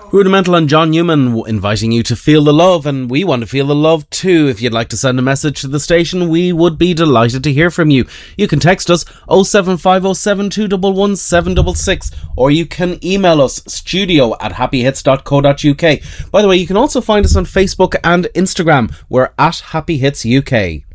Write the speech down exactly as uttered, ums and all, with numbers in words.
Rudimental and John Newman inviting you to feel the love, and we want to feel the love too. If you'd like to send a message to the station, we would be delighted to hear from you. You can text us oh seven five oh seven two one one seven six six, or you can email us studio at happy hits dot co dot uk. By the way, you can also find us on Facebook and Instagram. We're at Happy Hits U K.